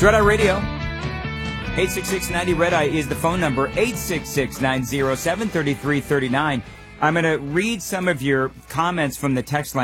It's Red Eye Radio. 866-90 Red Eye is the phone number. 866-907-3339. I'm going to read some of your comments from the text line.